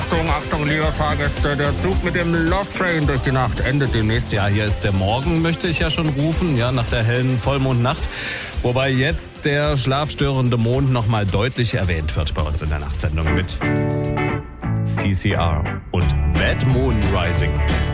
Achtung, liebe Fahrgäste, der Zug mit dem Love Train durch die Nacht endet demnächst. Ja, hier ist der Morgen, möchte ich ja schon rufen, ja, nach der hellen Vollmondnacht. Wobei jetzt der schlafstörende Mond nochmal deutlich erwähnt wird bei uns in der Nachtsendung mit CCR und Bad Moon Rising.